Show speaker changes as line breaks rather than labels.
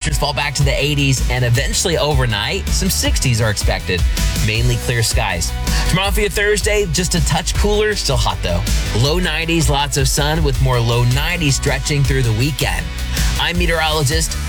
Temperatures fall back to the 80s, and eventually overnight, some 60s are expected. Mainly clear skies. Tomorrow for your Thursday, just a touch cooler, still hot though. Low 90s, lots of sun with more low 90s stretching through the weekend. I'm meteorologist